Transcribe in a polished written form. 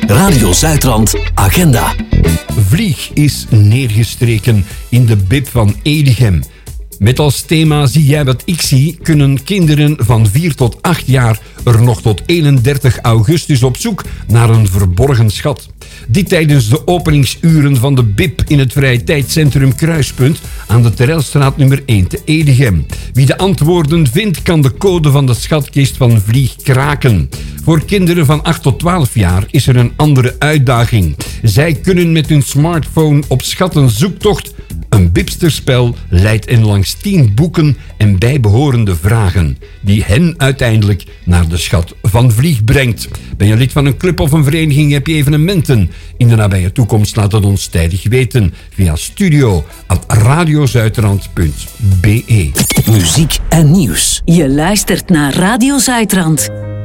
Radio Zuidrand Agenda. Vlieg is neergestreken in de Bib van Edegem. Met als thema Zie jij wat ik zie, kunnen kinderen van 4 tot 8 jaar er nog tot 31 augustus op zoek naar een verborgen schat. Dit tijdens de openingsuren van de Bib in het vrije tijdscentrum Kruispunt aan de Terelstraat nummer 1 te Edegem. Wie de antwoorden vindt, kan de code van de schatkist van Vlieg kraken. Voor kinderen van 8 tot 12 jaar is er een andere uitdaging. Zij kunnen met hun smartphone op schattenzoektocht. Een Bibsterspel leidt hen langs 10 boeken en bijbehorende vragen, die hen uiteindelijk naar de schat van Vlieg brengt. Ben je lid van een club of een vereniging, heb je evenementen in de nabije toekomst, laat het ons tijdig weten via studio@radiozuidrand.be. Muziek en nieuws. Je luistert naar Radio Zuidrand.